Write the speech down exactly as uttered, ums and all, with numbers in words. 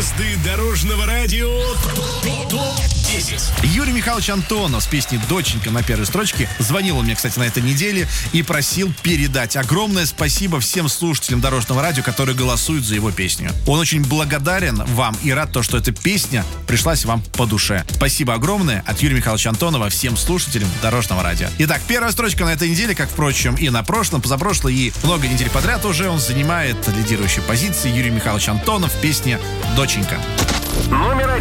Звезды дорожного радио ТОП десять. Юрий Михайлович Антонов с песней «Доченька» на первой строчке звонил он мне, кстати, на этой неделе и просил передать огромное спасибо всем слушателям дорожного радио, которые голосуют за его песню. Он очень благодарен вам и рад, то, что эта песня пришлась вам по душе. Спасибо огромное от Юрия Михайловича Антонова всем слушателям дорожного радио. Итак, первая строчка на этой неделе, как, впрочем, и на прошлом, позапрошлой и много недель подряд уже он занимает лидирующие позиции. Юрий Михайлович Антонов в песне «Доченька». Номер один.